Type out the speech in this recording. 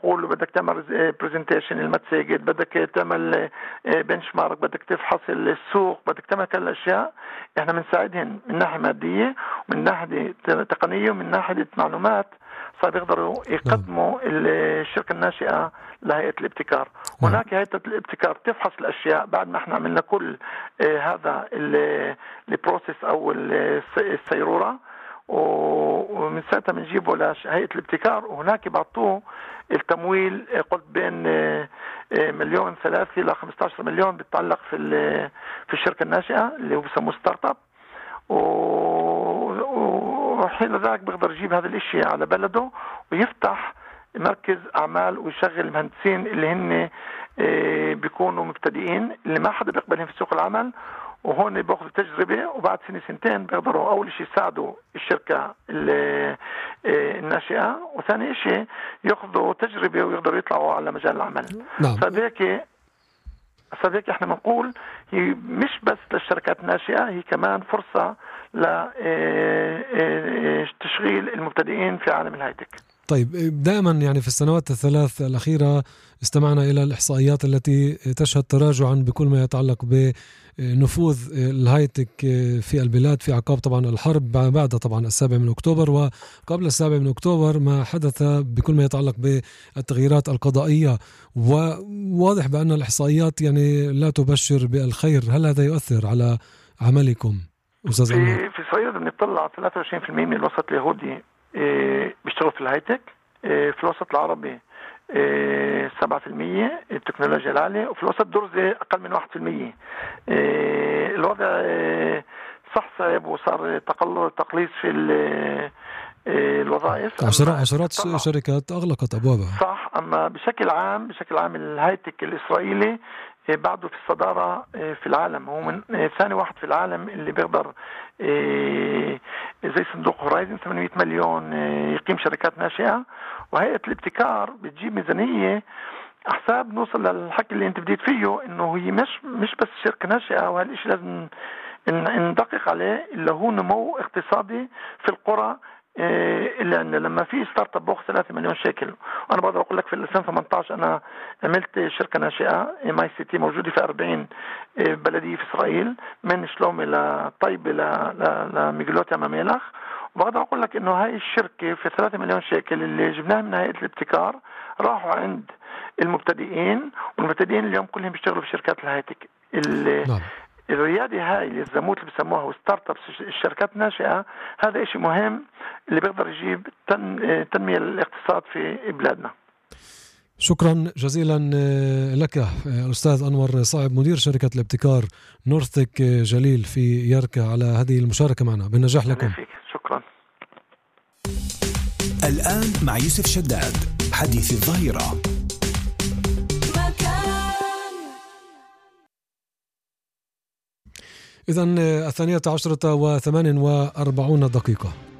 بقول له بدك تعمل برزنتيشن المتساجد، بدك تعمل بنش مارك، بدك تفحص السوق، بدك تعمل كل الأشياء. إحنا بنساعدهم من ناحية مادية ومن ناحية تقنية ومن ناحية معلومات، صار يقدروا يقدموا الشركة الناشئة لهيئة الابتكار. هناك هيئة الابتكار تفحص الأشياء بعد ما احنا عملنا كل هذا البروسيس أو السيرورة، ومن ساعتها بنجيبه لهيئة الابتكار، وهناك بعطوه التمويل قلت بين 1,3 ل 15 مليون بتتعلق في الشركة الناشئة اللي هو بسموه ستارت اب. وحين ذاك بيقدر يجيب هذا الاشي على بلده ويفتح مركز اعمال ويشغل المهندسين اللي هن بيكونوا مبتدئين اللي ما حدا بيقبلهم في سوق العمل، وهون بياخذوا تجربة، وبعد سنة سنتين بيقدروا أول شيء يساعدوا الشركة الناشئة، وثاني شيء ياخذوا تجربة ويقدروا يطلعوا على مجال العمل. فبهيك احنا بنقول هي مش بس للشركات الناشئة، هي كمان فرصة لتشغيل المبتدئين في عالم الهايتك. طيب، دائما يعني في السنوات الثلاث الأخيرة استمعنا إلى الإحصائيات التي تشهد تراجعا بكل ما يتعلق بنفوذ الهايتك في البلاد في أعقاب طبعا الحرب، بعد طبعا 7 أكتوبر وقبل 7 أكتوبر ما حدث بكل ما يتعلق بالتغييرات القضائية، وواضح بأن الإحصائيات يعني لا تبشر بالخير. هل هذا يؤثر على عملكم أستاذ أنور؟ في إسرائيل بنطلع 23% من الوسط اليهودي بيشتغلوا في الهايتك، في الوسط العربي 7% التكنولوجيا العالية، وفي الوسط الدرزي أقل من 1%. الوضع صح صعب، وصار تقليص في الوظائف. عشرات شركات أغلقت أبوابها. صح، أما بشكل عام الهايتك الإسرائيلي بعده في الصدارة في العالم، هو من ثاني واحد في العالم اللي بيقدر زي صندوق هورايزن 800 مليون يقيم شركات ناشئة. وهيئة الابتكار بتجيب ميزانية أحساب نوصل للحكي اللي انت بديت فيه، انه هي مش بس شركة ناشئة، وهالشيء لازم ندقق عليه، اللي هو نمو اقتصادي في القرى. إلا أن لما في ستارت اب بأخذ 3 مليون شيكل، وأنا بقدر أقول لك في 2018 أنا عملت شركة ناشئة MICT موجودة في 40 بلدية في إسرائيل، من شلومي لطيبة لميغلوتيا مميلخ. وبقدر أقول لك إنه هاي الشركة في 3 مليون شيكل اللي جبناها من هيئة الابتكار راحوا عند المبتدئين، والمبتدئين اليوم كلهم بيشتغلوا في شركات الهايتك. الريادة هاي اللي الزموت اللي بسموها وستارت اب الشركات الناشئة، هذا إشي مهم اللي بيقدر يجيب تنمية الاقتصاد في بلادنا. شكرا جزيلا لك الأستاذ أنور صاحب مدير شركة الابتكار نورثك جليل في يركا على هذه المشاركة معنا. بالنجاح لكم. شكرا. الآن مع يوسف شداد حديث الظهيرة. إذن 12:48 دقيقة.